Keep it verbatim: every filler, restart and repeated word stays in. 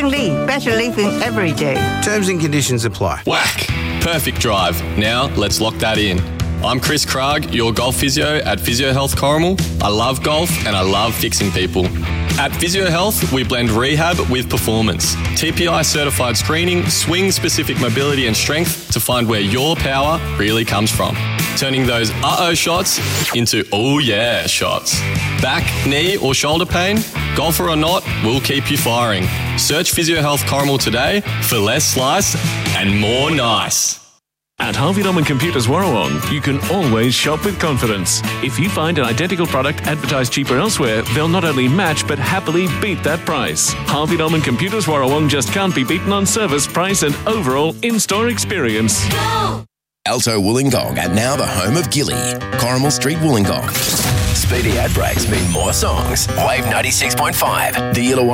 Lee, better living every day. Terms and conditions apply. Whack! Perfect drive. Now, let's lock that in. I'm Chris Krag, your golf physio at Physio Health Corrimal. I love golf and I love fixing people. At Physio Health, we blend rehab with performance. T P I certified screening, swing-specific mobility and strength to find where your power really comes from. Turning those uh-oh shots into oh yeah shots. Back, knee or shoulder pain? Golfer or not, we'll keep you firing. Search Physio Health Corrimal today for less slice and more nice. At Harvey Norman Computers Warrawong, you can always shop with confidence. If you find an identical product advertised cheaper elsewhere, they'll not only match but happily beat that price. Harvey Norman Computers Warrawong just can't be beaten on service, price and overall in-store experience. Go! Alto Wollongong are now the home of Gilly. Corrimal Street Wollongong. Speedy ad breaks mean more songs. Wave ninety-six point five. The Illawarra